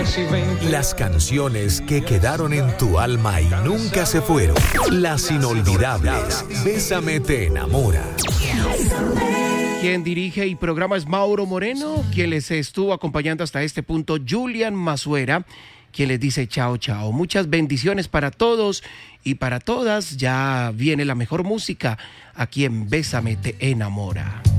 Las canciones que quedaron en tu alma y nunca se fueron. Las inolvidables. Bésame te enamora. Quien dirige y programa es Mauro Moreno, quien les estuvo acompañando hasta este punto, Julian Mazuera, quien les dice chao, chao. Muchas bendiciones para todos y para todas. Ya viene la mejor música aquí en Bésame te enamora.